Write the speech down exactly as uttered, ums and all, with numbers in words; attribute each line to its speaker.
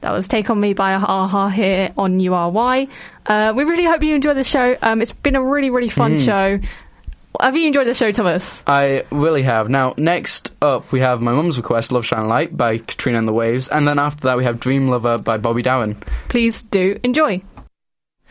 Speaker 1: That was Take On Me by a-ha here on U R Y. Uh, we really hope you enjoyed the show. Um, it's been a really, really fun mm. show. Have you enjoyed the show, Thomas?
Speaker 2: I really have. Now, next up, we have my mum's request, Love Shine Light by Katrina and the Waves, and then after that we have Dream Lover by Bobby Darin.
Speaker 1: Please do enjoy.